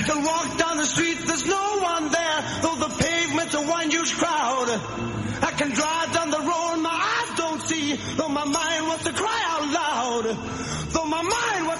I can walk down the street, there's no one there, though the pavement's a one huge crowd. I can drive down the road, my eyes don't see, though my mind wants to cry out loud. Though my mind wants